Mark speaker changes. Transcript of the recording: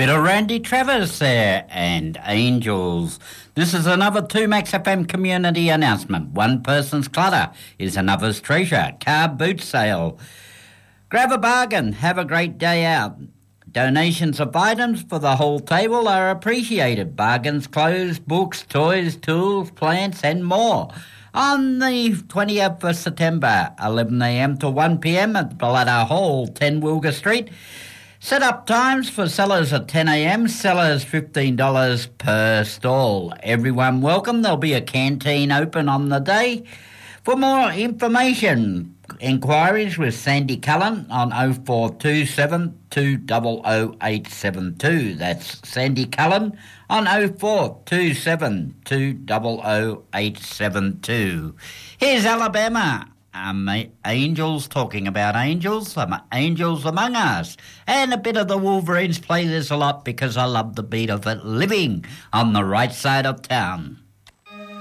Speaker 1: Bit of Randy Travers there and Angels. This is another 2 Max FM community announcement. One person's clutter is another's treasure. Car boot sale. Grab a bargain. Have a great day out. Donations of items for the whole table are appreciated. Bargains, clothes, books, toys, tools, plants and more. On the 20th of September, 11am to 1pm at Ballada Hall, 10 Wilga Street. Set up times for sellers at 10am, sellers $15 per stall. Everyone welcome. There'll be a canteen open on the day. For more information, inquiries with Sandy Cullen on 0427 200 872. That's Sandy Cullen on 0427 200 872. Here's Alabama. Angels, talking about angels, angels among us. And a bit of the Wolverines. Play this a lot because I love the beat of it. Living on the right side of town.